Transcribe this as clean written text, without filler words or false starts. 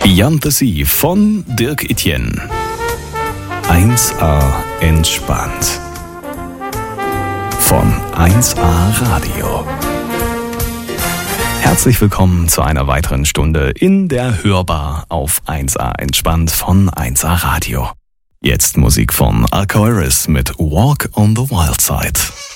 Beyond the Sea von Dirk Etienne. 1A entspannt. Von 1A Radio. Herzlich willkommen zu einer weiteren Stunde in der Hörbar auf 1A entspannt von 1A Radio. Jetzt Musik von Alcoiris mit Walk on the Wild Side.